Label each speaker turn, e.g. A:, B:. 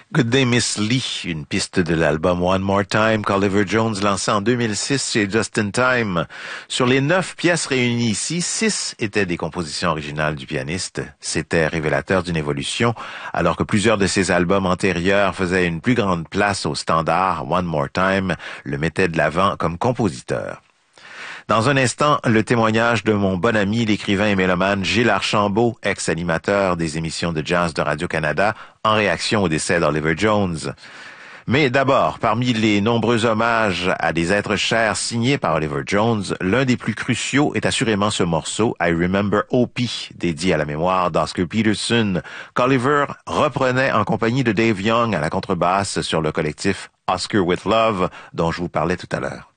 A: Good Day Miss Lee, une piste de l'album One More Time qu'Oliver Jones lançait en 2006 chez Just in Time. Sur les 9 pièces réunies ici, 6 étaient des compositions originales du pianiste. C'était révélateur d'une évolution, alors que plusieurs de ses albums antérieurs faisaient une plus grande place au standard. One More Time le mettait de l'avant comme compositeur. Dans un instant, le témoignage de mon bon ami, l'écrivain et mélomane Gilles Archambault, ex-animateur des émissions de jazz de Radio-Canada, en réaction au décès d'Oliver Jones. Mais d'abord, parmi les nombreux hommages à des êtres chers signés par Oliver Jones, l'un des plus cruciaux est assurément ce morceau I Remember Opie, dédié à la mémoire d'Oscar Peterson, qu'Oliver reprenait en compagnie de Dave Young à la contrebasse sur le collectif Oscar with Love, dont je vous parlais tout à l'heure.